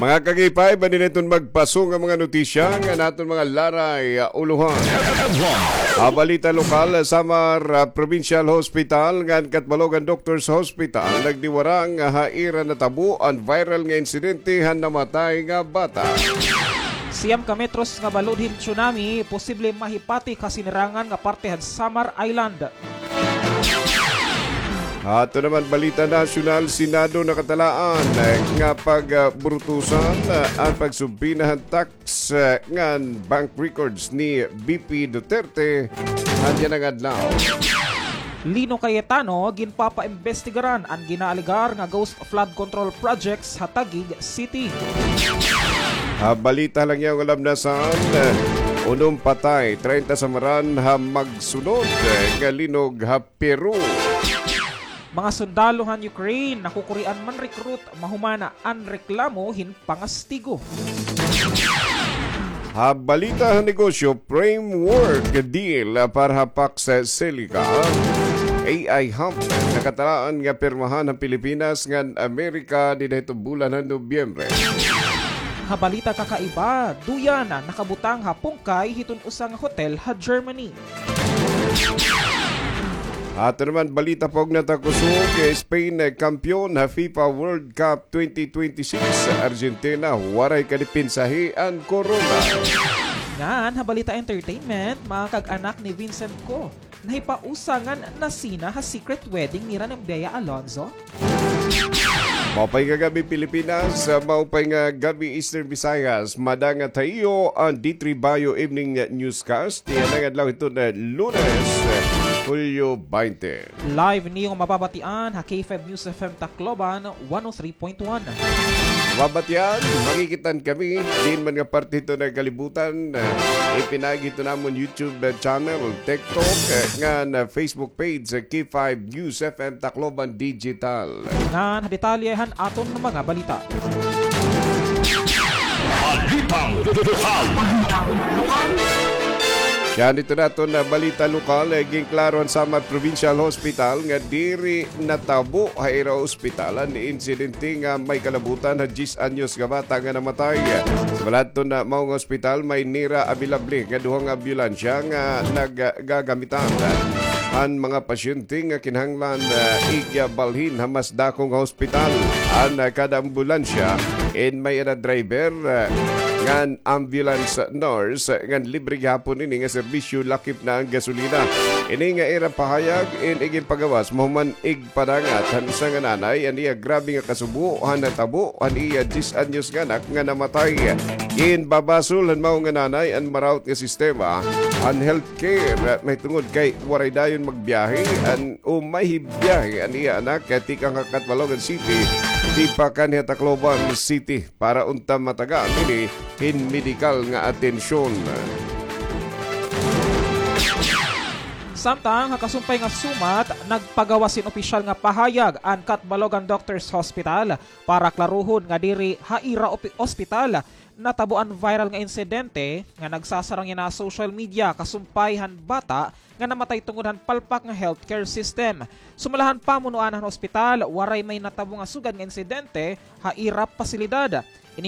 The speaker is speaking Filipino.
Mga kagipay, ba niton magpasong ang mga notisya nga naton mga laray uluhan. Balita lokal, Samar Provincial Hospital ngan Katbalogan Doctors Hospital nagdiwarang nga haira na tabu ang viral nga insidente han namatay nga bata. Siyam ka metros nga baludhin tsunami, posible mahipati kasinirangan nga parte han Samar Island. Ato naman balita nasyonal, Senado nakatalaan nga pagbrutusan ang pagsumbinahan tax ngan bank records ni BP Duterte andyan ang adlaw. Lino Cayetano ginpapa-investigaran ang ginaaligar nga ghost flood control projects sa Taguig City. Balita lang yung alam na saan, unong patay, 30 samaran ha magsunod nga linog ha Peru. Mga sundalohan Ukraine nakukurian man recruit mahumana ang reklamo hin pangastigo. Balita negosyo, framework deal para hapak sa Silica. AI Hub nakatalaan nga pirmahan ng Pilipinas ngan Amerika dito bulan ng Nobyembre. Balita kakaiba, duyan na nakabutang ha pungkay hiton usang hotel ha Germany. Ato naman balita pog natakusog Spain kampiyon ha FIFA World Cup 2026 sa Argentina waray kadipinsahi ang corona. Ngan balita entertainment, mga kag-anak ni Vincent Ko nahipausangan na sina ha secret wedding ni Bea Alonzo. Maupay nga gabi Pilipinas, maupay nga gabi Eastern Visayas, madang tayo ang D3 Bio Evening Newscast. Yan ang adlaw ito na Lunes, Hulyo 20. Live niyong mababatian ha K5 News FM Tacloban 103.1. Mabatian, makikitan kami, din man nga parte ito na kalibutan, ipinagi ito namon YouTube channel, TikTok, nga na Facebook page, K5 News FM Tacloban Digital. Ngan detalyehan aton ng mga balita. Yan ito nato na balita lokal, naging klaro ang Samar Provincial Hospital nga diri natabo haira ospitalan ni insidente nga may kalabutan na 10 anyos nga bata nga namatay. Sa balad na maong ospital may nira abilable nga duhang ambulansya nga naggagamitan ang mga pasyente nga kinahanglan igyabalhin hamas dakong hospital. Ang kada ambulansya and may driver ngan ambulance nurse ngan libre gihapon ini nga serbisyo lakip na ang gasolina. Ini nga era pahayag in iging pagawas mahuman igpadangat han sa nga nanay aniya grabe nga kasubo han natabo aniya 10 anyos nga anak nga namatay. In babasol han mao nga nanay ang marawt nga sistema ang healthcare may tungod kay waray dayon magbiyahe an may biyahe aniya anak kay tikang Katbalogan City di pa kanhi Tacloban City para unta matagaan ini in medical nga atensyon. Samtang hakasumpay nga sumat, nagpagawasin opisyal nga pahayag ang Katbalogan Doctors Hospital para klaruhon nga diri haira ospital natabuan viral nga insidente nga nagsasarang na social media kasumpayhan bata nga namatay tungod han palpak nga healthcare system. Sumalahan pamunuan ang ospital waray may natabo nga sugad nga insidente haira pasilidad.